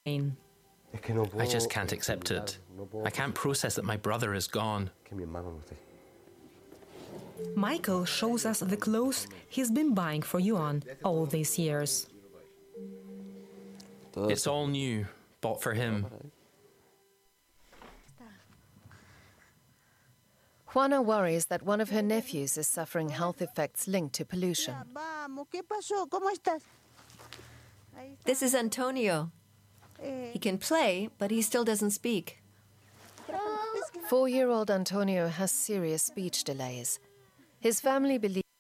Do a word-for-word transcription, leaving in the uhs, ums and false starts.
I just can't accept it. I can't process that my brother is gone. Michael shows us the clothes he's been buying for Yuan all these years. It's all new, bought for him. Juana worries that one of her nephews is suffering health effects linked to pollution. This is Antonio. He can play, but he still doesn't speak. Four-year-old Antonio has serious speech delays. His family believes